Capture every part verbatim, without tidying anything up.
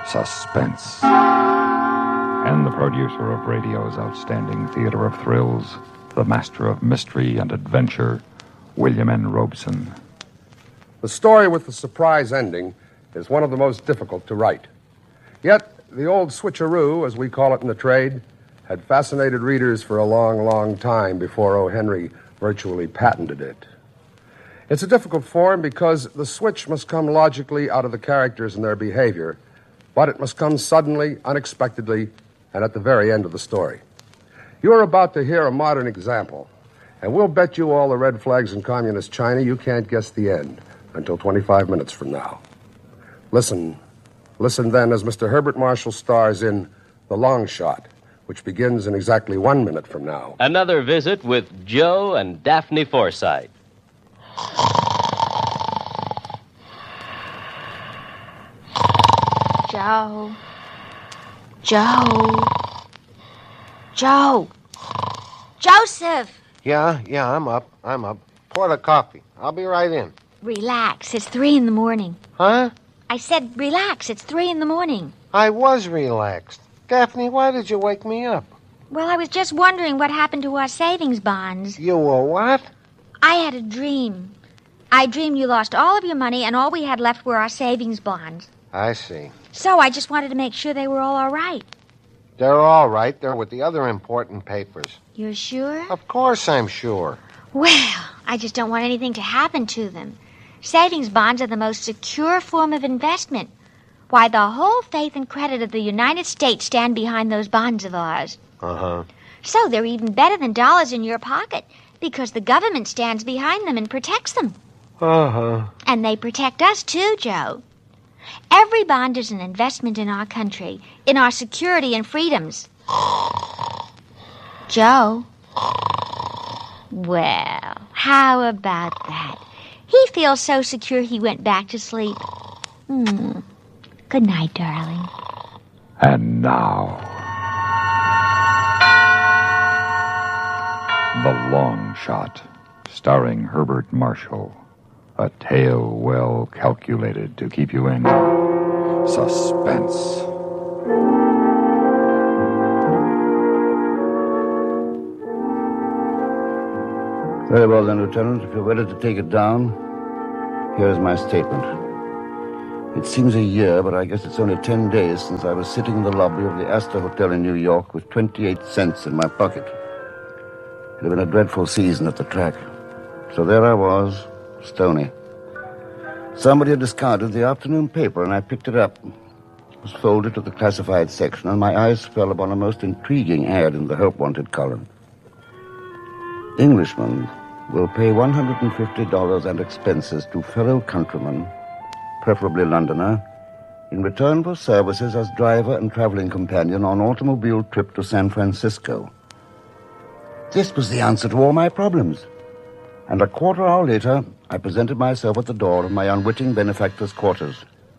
Suspense. And the producer of radio's outstanding theater of thrills, the master of mystery and adventure, William N. Robeson. The story with the surprise ending is one of the most difficult to write. Yet, the old switcheroo, as we call it in the trade, had fascinated readers for a long, long time before O. Henry virtually patented it. It's a difficult form because the switch must come logically out of the characters and their behavior, but it must come suddenly, unexpectedly, and at the very end of the story. You are about to hear a modern example, and we'll bet you all the red flags in communist China you can't guess the end until twenty-five minutes from now. Listen. Listen then as Mister Herbert Marshall stars in The Long Shot, which begins in exactly one minute from now. Another visit with Joe and Daphne Forsythe. Joe. Joe. Joe. Joseph! Yeah, yeah, I'm up. I'm up. Pour the coffee. I'll be right in. Relax. It's three in the morning. Huh? I said relax. It's three in the morning. I was relaxed. Daphne, why did you wake me up? Well, I was just wondering what happened to our savings bonds. You were what? I had a dream. I dreamed you lost all of your money and all we had left were our savings bonds. I see. So I just wanted to make sure they were all all right. They're all right. They're with the other important papers. You're sure? Of course I'm sure. Well, I just don't want anything to happen to them. Savings bonds are the most secure form of investment. Why, the whole faith and credit of the United States stand behind those bonds of ours. Uh-huh. So they're even better than dollars in your pocket because the government stands behind them and protects them. Uh-huh. And they protect us, too, Joe. Every bond is an investment in our country, in our security and freedoms. Joe? Well, how about that? He feels so secure he went back to sleep. Hmm. Good night, darling. And now, The Long Shot, starring Herbert Marshall. A tale well calculated to keep you in suspense. Very well, then, Lieutenant. If you're ready to take it down, here is my statement. It seems a year, but I guess it's only ten days since I was sitting in the lobby of the Astor Hotel in New York with twenty-eight cents in my pocket. It had been a dreadful season at the track. So there I was, stony. Somebody had discarded the afternoon paper, and I picked it up. It was folded to the classified section, and my eyes fell upon a most intriguing ad in the Help Wanted column. Englishmen will pay one hundred fifty dollars and expenses to fellow countrymen, preferably Londoner, in return for services as driver and traveling companion on automobile trip to San Francisco. This was the answer to all my problems. And a quarter hour later, I presented myself at the door of my unwitting benefactor's quarters.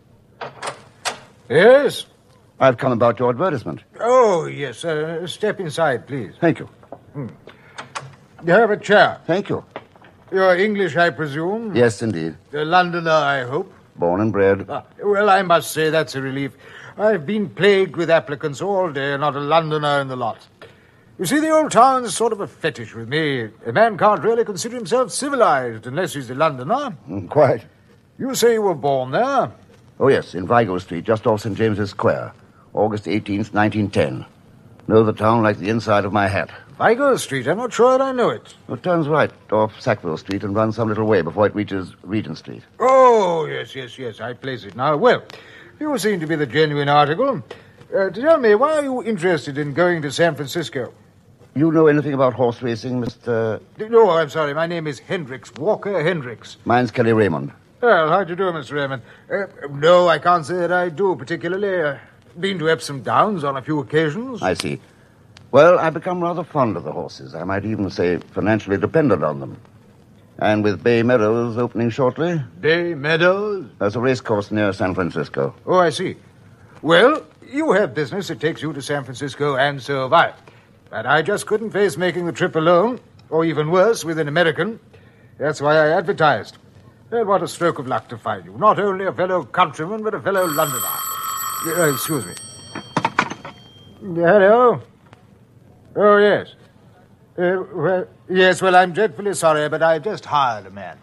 Yes? I've come about your advertisement. Oh, yes. Uh, step inside, please. Thank you. Hmm. You have a chair. Thank you. You're English, I presume? Yes, indeed. A Londoner, I hope? Born and bred. Ah, well, I must say that's a relief. I've been plagued with applicants all day, not a Londoner in the lot. You see, the old town's sort of a fetish with me. A man can't really consider himself civilized unless he's a Londoner. Mm, quite. You say you were born there? Oh, yes, in Vigo Street, just off Saint James's Square. August eighteenth, nineteen ten. Know the town like the inside of my hat. Vigo Street? I'm not sure I know it. It turns right off Sackville Street and runs some little way before it reaches Regent Street. Oh, yes, yes, yes. I place it now. Well, you seem to be the genuine article. Uh, tell me, why are you interested in going to San Francisco? You know anything about horse racing, Mister... No, I'm sorry. My name is Hendricks, Walker Hendricks. Mine's Kelly Raymond. Well, how do you do, Mister Raymond? Uh, no, I can't say that I do particularly. Uh, been to Epsom Downs on a few occasions. I see. Well, I've become rather fond of the horses. I might even say financially dependent on them. And with Bay Meadows opening shortly... Bay Meadows? There's a race course near San Francisco. Oh, I see. Well, you have business that takes you to San Francisco, and so have I. But I just couldn't face making the trip alone, or even worse, with an American. That's why I advertised. And what a stroke of luck to find you. Not only a fellow countryman, but a fellow Londoner. Uh, excuse me. Hello? Oh, yes. Uh, well, yes, well, I'm dreadfully sorry, but I just hired a man.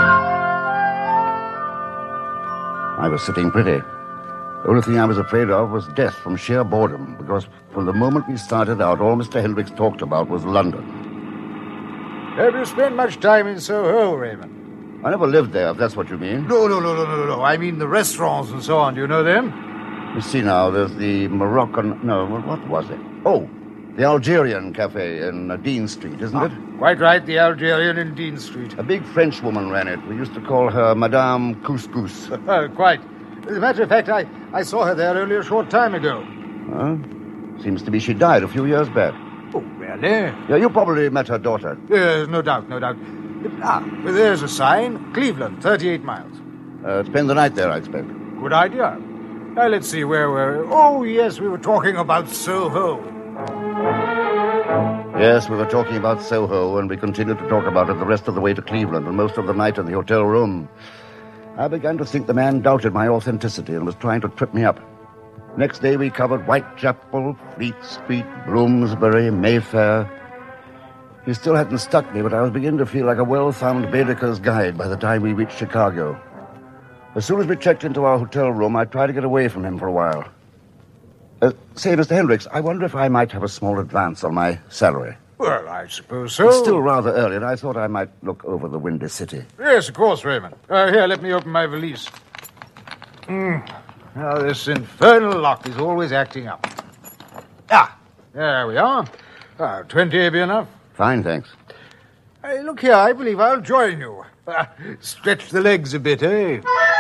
I was sitting pretty. The only thing I was afraid of was death from sheer boredom, because from the moment we started out, all Mister Hendricks talked about was London. Have you spent much time in Soho, Raymond? I never lived there, if that's what you mean. No, no, no, no, no, no. I mean the restaurants and so on. Do you know them? You see now, there's the Moroccan... No, what was it? Oh, the Algerian Cafe in uh, Dean Street, isn't ah, it? Quite right, the Algerian in Dean Street. A big French woman ran it. We used to call her Madame Couscous. uh, quite. As a matter of fact, I, I saw her there only a short time ago. Huh? Seems to be she died a few years back. Oh, really? Yeah, you probably met her daughter. Yes, no doubt, no doubt. Ah, there's a sign. Cleveland, thirty-eight miles. Uh, spend the night there, I expect. Good idea. Now, let's see, where were we? Oh, yes, we were talking about Soho. Yes, we were talking about Soho, and we continued to talk about it the rest of the way to Cleveland and most of the night in the hotel room. I began to think the man doubted my authenticity and was trying to trip me up. Next day, we covered Whitechapel, Fleet Street, Bloomsbury, Mayfair. He still hadn't stuck me, but I was beginning to feel like a well-thumbed Baedeker's guide by the time we reached Chicago. As soon as we checked into our hotel room, I tried to get away from him for a while. Uh, say, Mister Hendricks, I wonder if I might have a small advance on my salary. Well, I suppose so. It's still rather early, and I thought I might look over the Windy City. Yes, of course, Raymond. Uh, here, let me open my valise. Mm. Now, this infernal lock is always acting up. Ah, there we are. Ah, twenty be enough? Fine, thanks. Hey, look here, I believe I'll join you. Uh, stretch the legs a bit, eh?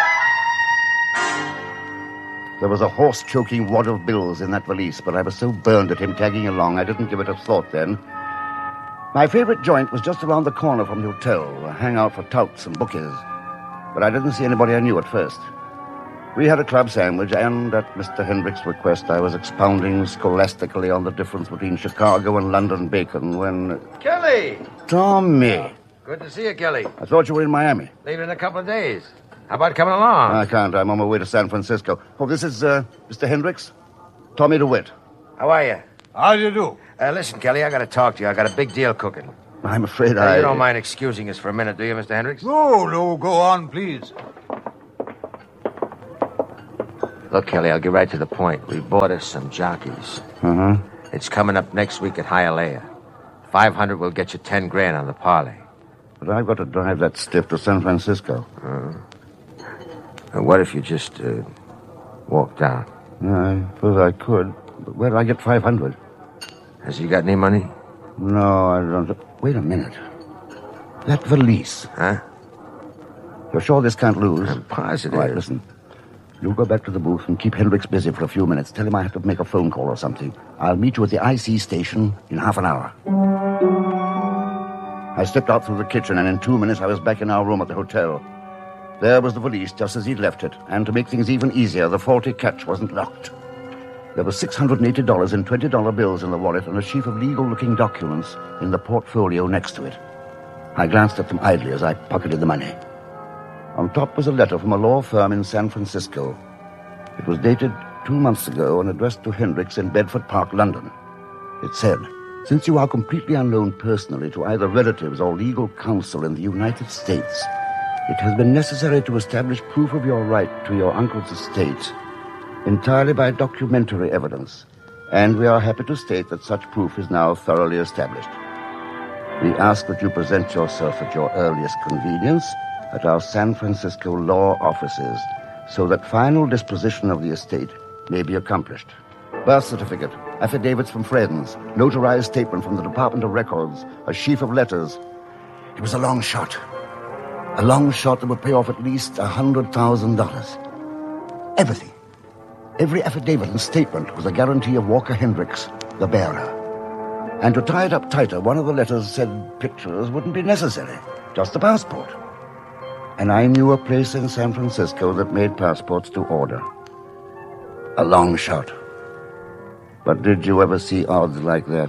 There was a horse-choking wad of bills in that valise, but I was so burned at him tagging along, I didn't give it a thought then. My favorite joint was just around the corner from the hotel, a hangout for touts and bookies. But I didn't see anybody I knew at first. We had a club sandwich, and at Mister Hendricks' request, I was expounding scholastically on the difference between Chicago and London bacon when... Kelly! Tommy! Good to see you, Kelly. I thought you were in Miami. Leaving in a couple of days. How about coming along? I can't. I'm on my way to San Francisco. Oh, this is uh, Mister Hendricks. Tommy DeWitt. How are you? How do you do? Uh, listen, Kelly, I got to talk to you. I got a big deal cooking. I'm afraid uh, I... You don't mind excusing us for a minute, do you, Mister Hendricks? No, no, go on, please. Look, Kelly, I'll get right to the point. We bought us some jockeys. Uh-huh. It's coming up next week at Hialeah. Five hundred will get you ten grand on the parlay. But I've got to drive that stiff to San Francisco. Uh, and what if you just uh, walk down? Yeah, I suppose I could. But where do I get five hundred? Has he got any money? No, I don't. Wait a minute. That valise. Huh? You're sure this can't lose? I'm positive. All right, listen. You go back to the booth and keep Hendricks busy for a few minutes. Tell him I have to make a phone call or something. I'll meet you at the I C station in half an hour. I stepped out through the kitchen, and in two minutes I was back in our room at the hotel. There was the valise, just as he'd left it. And to make things even easier, the faulty catch wasn't locked. There was six hundred eighty dollars in twenty dollar bills in the wallet and a sheaf of legal-looking documents in the portfolio next to it. I glanced at them idly as I pocketed the money. On top was a letter from a law firm in San Francisco. It was dated two months ago and addressed to Hendricks in Bedford Park, London. It said, "Since you are completely unknown personally to either relatives or legal counsel in the United States, it has been necessary to establish proof of your right to your uncle's estate entirely by documentary evidence, and we are happy to state that such proof is now thoroughly established. We ask that you present yourself at your earliest convenience at our San Francisco law offices so that final disposition of the estate may be accomplished. Birth certificate, affidavits from friends, notarized statement from the Department of Records, a sheaf of letters." It was a long shot. A long shot that would pay off at least a hundred thousand dollars. Everything. Every affidavit and statement was a guarantee of Walker Hendricks, the bearer. And to tie it up tighter, one of the letters said pictures wouldn't be necessary, just a passport. And I knew a place in San Francisco that made passports to order. A long shot. But did you ever see odds like that?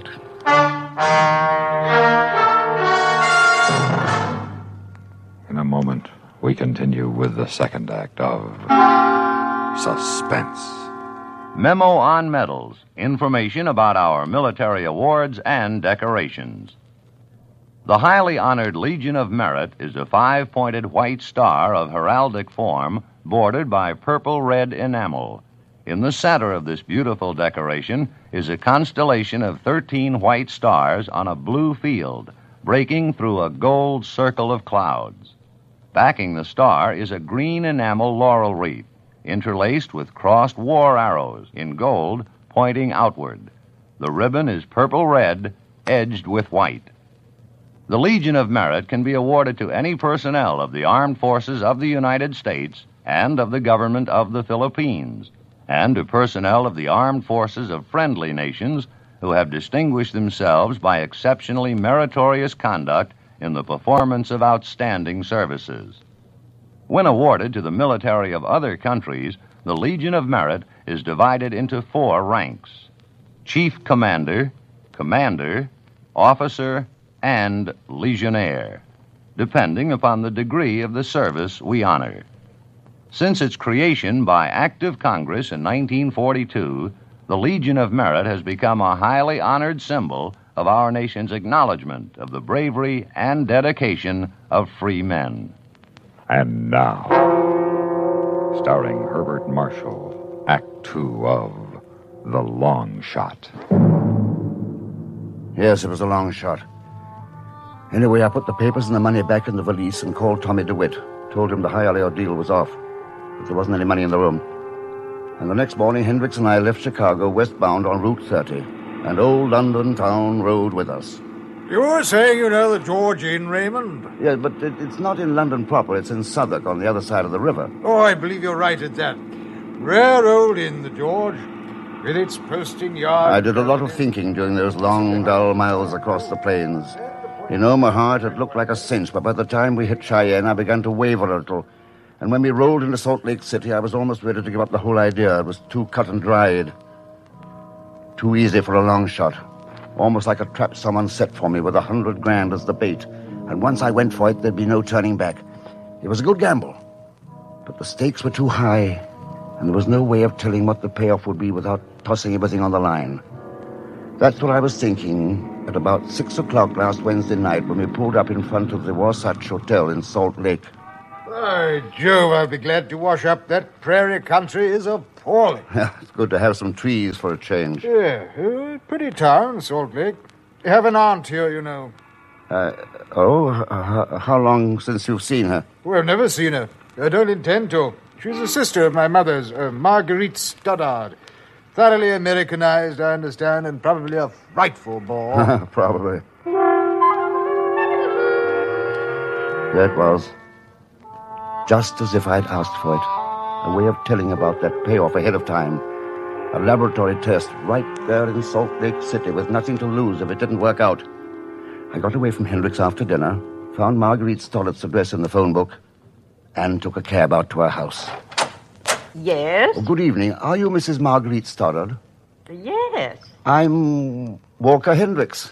In a moment, we continue with the second act of Suspense. Memo on Medals, information about our military awards and decorations. The highly honored Legion of Merit is a five-pointed white star of heraldic form bordered by purple-red enamel. In the center of this beautiful decoration is a constellation of thirteen white stars on a blue field, breaking through a gold circle of clouds. Backing the star is a green enamel laurel wreath, interlaced with crossed war arrows in gold pointing outward. The ribbon is purple-red, edged with white. The Legion of Merit can be awarded to any personnel of the armed forces of the United States and of the government of the Philippines, and to personnel of the armed forces of friendly nations who have distinguished themselves by exceptionally meritorious conduct in the performance of outstanding services. When awarded to the military of other countries, the Legion of Merit is divided into four ranks: Chief Commander, Commander, Officer, and Legionnaire, depending upon the degree of the service we honor. Since its creation by Act of Congress in nineteen forty-two, the Legion of Merit has become a highly honored symbol of our nation's acknowledgement of the bravery and dedication of free men. And now, starring Herbert Marshall, Act Two of The Long Shot. Yes, it was a long shot. Anyway, I put the papers and the money back in the valise and called Tommy DeWitt. Told him the Hialeah deal was off, but there wasn't any money in the room. And the next morning, Hendricks and I left Chicago westbound on Route thirty, and old London town rode with us. You were saying you know the George Inn, Raymond? Yeah, but it, it's not in London proper. It's in Southwark, on the other side of the river. Oh, I believe you're right at that. Rare old inn, the George, with its posting yard. I did a lot of thinking during those long, dull miles across the plains. In Omaha, it had looked like a cinch, but by the time we hit Cheyenne, I began to waver a little. And when we rolled into Salt Lake City, I was almost ready to give up the whole idea. It was too cut and dried. Too easy for a long shot. Almost like a trap someone set for me with a hundred grand as the bait. And once I went for it, there'd be no turning back. It was a good gamble. But the stakes were too high, and there was no way of telling what the payoff would be without tossing everything on the line. That's what I was thinking at about six o'clock last Wednesday night when we pulled up in front of the Wasatch Hotel in Salt Lake. By Jove, I'll be glad to wash up. That prairie country is appalling. It's good to have some trees for a change. Yeah, uh, pretty town, Salt Lake. You have an aunt here, you know. Uh, oh, uh, how long since you've seen her? Well, I've never seen her. I don't intend to. She's a sister of my mother's, uh, Marguerite Stoddard. Thoroughly Americanized, I understand, and probably a frightful bore. Probably. There it was. Just as if I'd asked for it. A way of telling about that payoff ahead of time. A laboratory test right there in Salt Lake City with nothing to lose if it didn't work out. I got away from Hendricks after dinner, found Marguerite Stollart's address in the phone book, and took a cab out to her house. Yes? Oh, good evening. Are you Missus Marguerite Stoddard? Yes. I'm Walker Hendricks.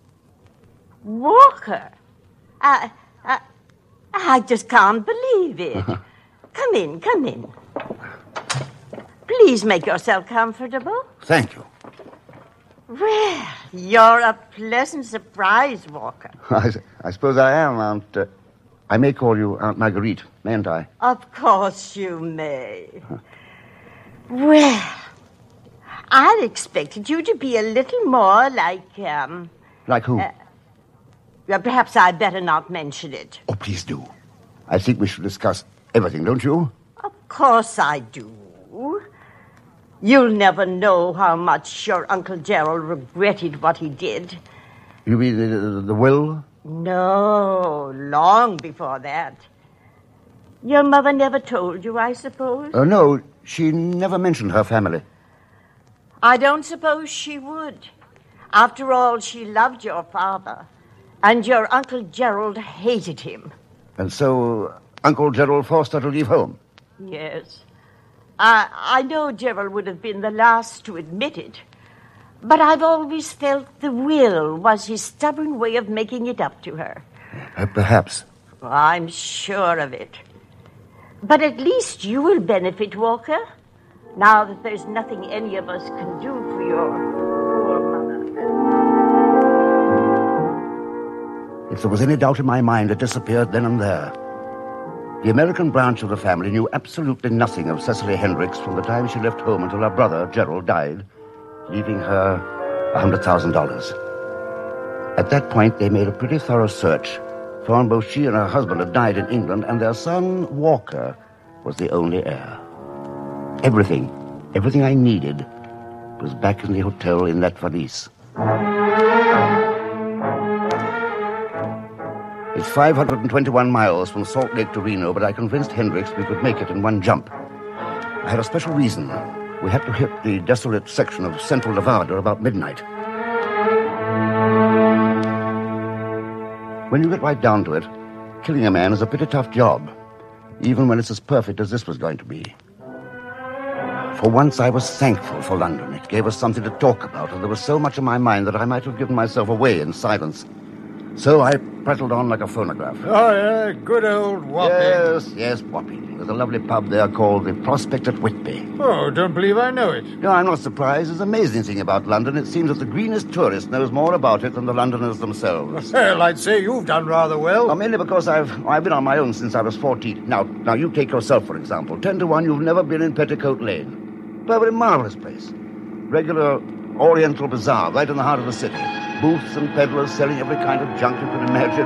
Walker? I, I, I just can't believe it. Come in, come in. Please make yourself comfortable. Thank you. Well, you're a pleasant surprise, Walker. I, I suppose I am, Aunt... Uh, I may call you Aunt Marguerite, mayn't I? Of course you may. Well, I expected you to be a little more like, um... Like who? Uh, well, perhaps I'd better not mention it. Oh, please do. I think we should discuss everything, don't you? Of course I do. You'll never know how much your Uncle Gerald regretted what he did. You mean the, the will? No, long before that. Your mother never told you, I suppose? Uh, no, she never mentioned her family. I don't suppose she would. After all, she loved your father, and your Uncle Gerald hated him. And so Uncle Gerald forced her to leave home? Yes. I, I know Gerald would have been the last to admit it, but I've always felt the will was his stubborn way of making it up to her. Uh, perhaps. I'm sure of it. But at least you will benefit, Walker. now that there's nothing any of us can do for your poor mother. If there was any doubt in my mind, it disappeared then and there. The American branch of the family knew absolutely nothing of Cecily Hendricks from the time she left home until her brother, Gerald, died, leaving her one hundred thousand dollars. At that point, they made a pretty thorough search, found both she and her husband had died in England, and their son, Walker, was the only heir. Everything, everything I needed was back in the hotel in that valise. It's five hundred twenty-one miles from Salt Lake to Reno, but I convinced Hendricks we could make it in one jump. I had a special reason. We had to hit the desolate section of central Nevada about midnight. When you get right down to it, killing a man is a pretty tough job, even when it's as perfect as this was going to be. For once, I was thankful for London. It gave us something to talk about, and there was so much in my mind that I might have given myself away in silence. So I prattled on like a phonograph. Oh, yeah, good old Wapping. Yes, yes, Wapping. There's a lovely pub there called the Prospect at Whitby. Oh, don't believe I know it. No, I'm not surprised. There's an amazing thing about London. It seems that the greenest tourist knows more about it than the Londoners themselves. Well, I'd say you've done rather well. Well, mainly because I've I've been on my own since I was fourteen. Now, now you take yourself, for example. Ten to one, you've never been in Petticoat Lane. Perfectly marvelous place. Regular Oriental bazaar right in the heart of the city. Booths and peddlers selling every kind of junk you can imagine.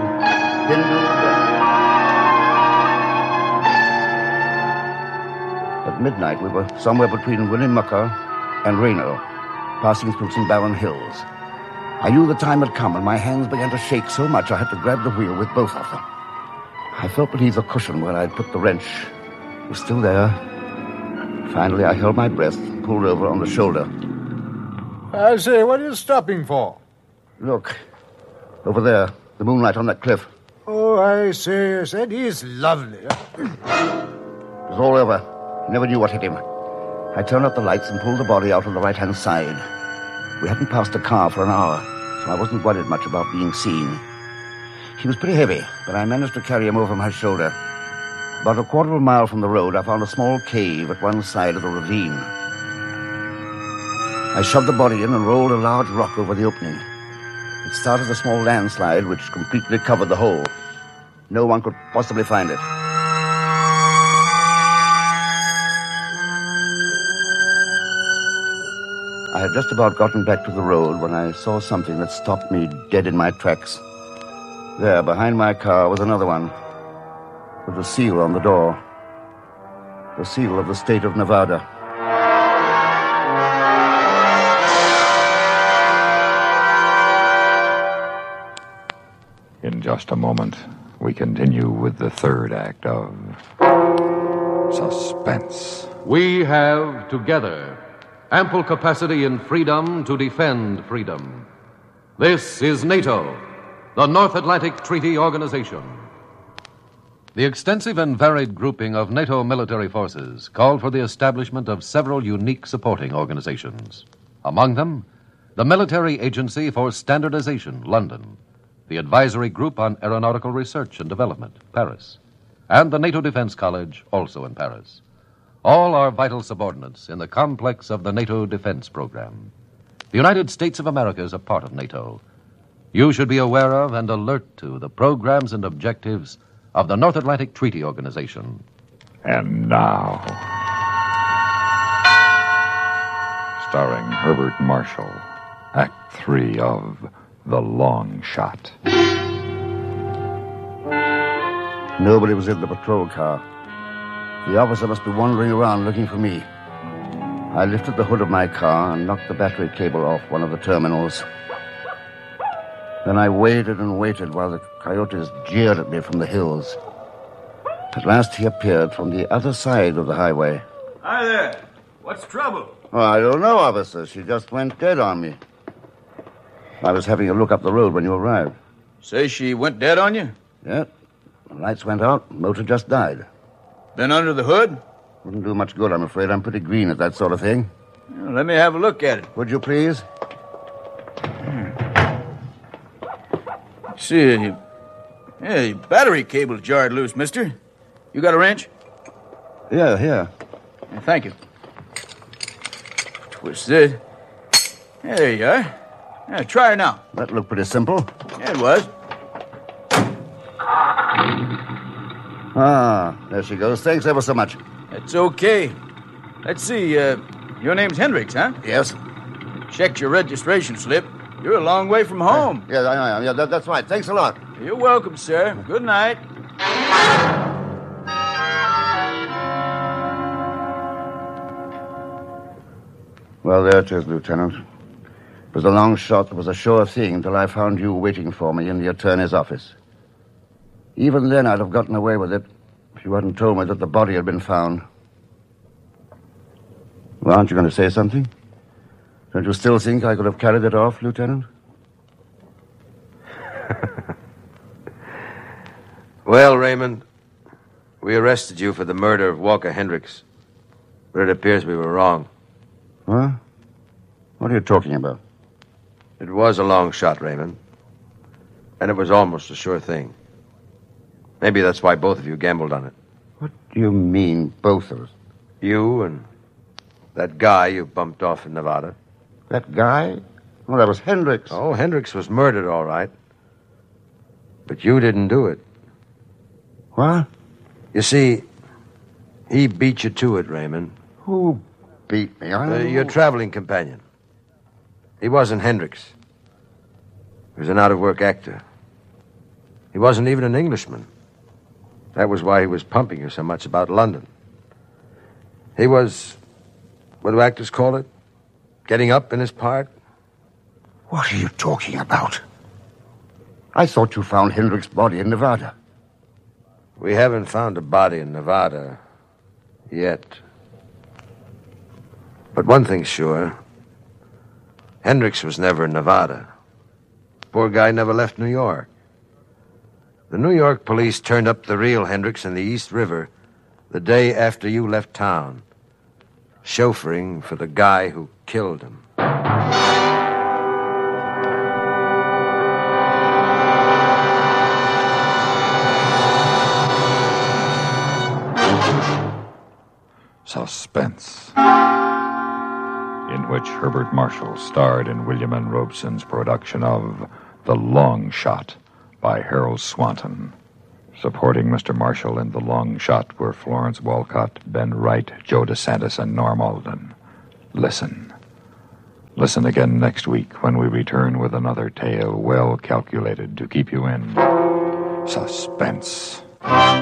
At midnight, we were somewhere between Winnemucca and Reno, passing through some barren hills. I knew the time had come, and my hands began to shake so much I had to grab the wheel with both of them. I felt beneath the cushion where I'd put the wrench. It was still there. Finally, I held my breath and pulled over on the shoulder. I say, what are you stopping for? Look, over there, the moonlight on that cliff. Oh, I say, yes, that is lovely. It was all over. I never knew what hit him. I turned up the lights and pulled the body out on the right-hand side. We hadn't passed a car for an hour, so I wasn't worried much about being seen. He was pretty heavy, but I managed to carry him over my shoulder. About a quarter of a mile from the road, I found a small cave at one side of the ravine. I shoved the body in and rolled a large rock over the opening. It started a small landslide which completely covered the hole. No one could possibly find it. I had just about gotten back to the road when I saw something that stopped me dead in my tracks. There, behind my car, was another one, with a seal on the door. The seal of the state of Nevada. In just a moment, we continue with the third act of Suspense. We have, together, ample capacity and freedom to defend freedom. This is NATO, the North Atlantic Treaty Organization. The extensive and varied grouping of NATO military forces called for the establishment of several unique supporting organizations. Among them, the Military Agency for Standardization, London, the Advisory Group on Aeronautical Research and Development, Paris, and the NATO Defense College, also in Paris. All are vital subordinates in the complex of the NATO defense program. The United States of America is a part of NATO. You should be aware of and alert to the programs and objectives of the North Atlantic Treaty Organization. And now, starring Herbert Marshall, Act Three of The Long Shot. Nobody was in the patrol car. The officer must be wandering around looking for me. I lifted the hood of my car and knocked the battery cable off one of the terminals. Then I waited and waited while the coyotes jeered at me from the hills. At last he appeared from the other side of the highway. Hi there. What's trouble? Oh, I don't know, officer. She just went dead on me. I was having a look up the road when you arrived. Say she went dead on you? Yeah. The lights went out. Motor just died. Been under the hood? Wouldn't do much good, I'm afraid. I'm pretty green at that sort of thing. Well, let me have a look at it. Would you please? See, yeah, your battery cable's jarred loose, mister. You got a wrench? Yeah, here. Yeah, thank you. was it. Yeah, there you are. Yeah, try her now. That looked pretty simple. Yeah, it was. Ah, there she goes. Thanks ever so much. That's okay. Let's see, uh, your name's Hendricks, huh? Yes. Checked your registration slip. You're a long way from home. Yeah, I know. Yeah, that, that's right. Thanks a lot. You're welcome, sir. Good night. Well, there it is, Lieutenant. It was a long shot. It was a sure thing until I found you waiting for me in the attorney's office. Even then, I'd have gotten away with it if you hadn't told me that the body had been found. Well, aren't you going to say something? Don't you still think I could have carried it off, Lieutenant? Well, Raymond, we arrested you for the murder of Walker Hendricks, but it appears we were wrong. Huh? What are you talking about? It was a long shot, Raymond, and it was almost a sure thing. Maybe that's why both of you gambled on it. What do you mean, both of us? You and that guy you bumped off in Nevada. That guy? Oh, that was Hendricks. Oh, Hendricks was murdered, all right. But you didn't do it. What? You see, he beat you to it, Raymond. Who beat me? I Uh, your traveling companion. He wasn't Hendricks. He was an out-of-work actor. He wasn't even an Englishman. That was why he was pumping you so much about London. He was, what do actors call it? Getting up in his part? What are you talking about? I thought you found Hendricks' body in Nevada. We haven't found a body in Nevada yet. But one thing's sure. Hendricks was never in Nevada. Poor guy never left New York. The New York police turned up the real Hendricks in the East River the day after you left town, chauffeuring for the guy who killed him. Suspense, in which Herbert Marshall starred in William N. Robeson's production of The Long Shot by Harold Swanton. Supporting Mister Marshall in The Long Shot were Florence Walcott, Ben Wright, Joe DeSantis, and Norm Alden. Listen. Listen again next week when we return with another tale well calculated to keep you in suspense.